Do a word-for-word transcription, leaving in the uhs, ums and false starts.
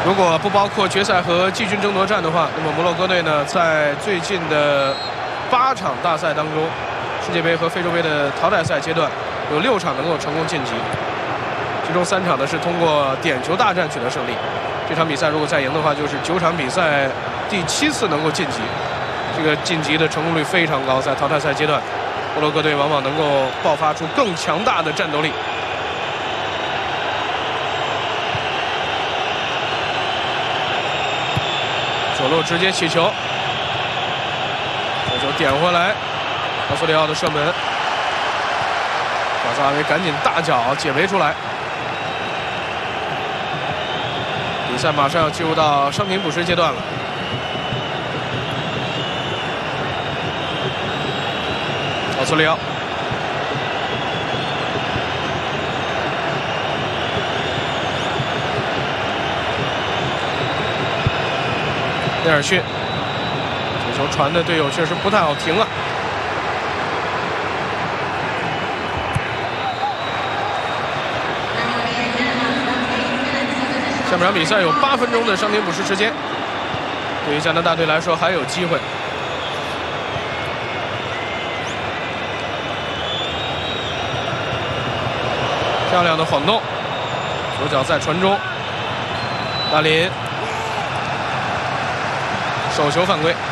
如果不包括决赛和季军争夺战的话，那么摩洛哥队呢，在最近的八场大赛当中，世界杯和非洲杯的淘汰赛阶段，有六场能够成功晋级，其中三场呢是通过点球大战取得胜利。这场比赛如果再赢的话，就是九场比赛第七次能够晋级，这个晋级的成功率非常高。在淘汰赛阶段，摩洛哥队往往能够爆发出更强大的战斗力。左路直接起球，这球点回来，奥斯利奥的射门，卡萨维赶紧大脚解围出来。比赛马上要进入到伤停补时阶段了。奥斯利奥，内尔逊，这球传的队友确实不太好停啊。下半场比赛有八分钟的伤停补时时间，对于加拿大队来说还有机会。漂亮的晃动，左脚在传中，大林手球犯规。